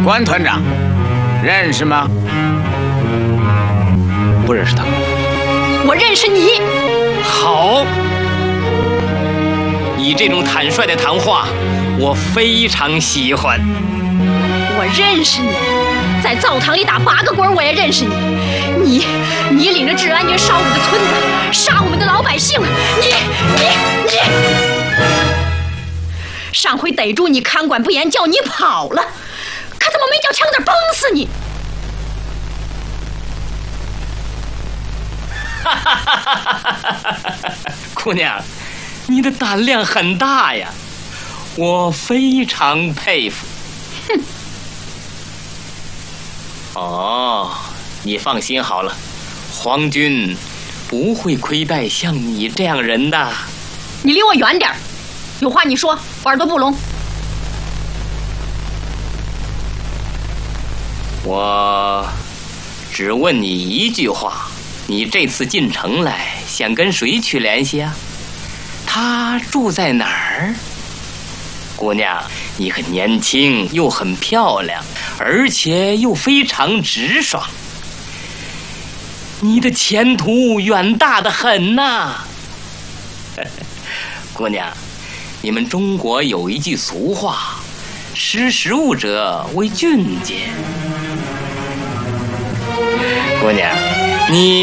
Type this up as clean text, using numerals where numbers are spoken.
关团长，认识吗？ 不认识他。 我认识你。 好，你这种坦率的谈话，我非常喜欢。 我认识你，在灶堂里打8个滚我也认识你。你领着治安军烧我们的村子，杀我们的老百姓。你！上回逮住你看管不严，叫你跑了，可怎么没叫枪子崩死你？ 姑娘，你的胆量很大呀，我非常佩服。 哼。 哦，你放心好了，皇军不会亏待像你这样人的。 你离我远点，有话你说，我耳朵不聋。 我只问你一句话，你这次进城来想跟谁去联系啊？他住在哪儿？姑娘，你很年轻，又很漂亮，而且又非常直爽，你的前途远大得很呐！姑娘，你们中国有一句俗话，识时务者为俊杰。姑娘，你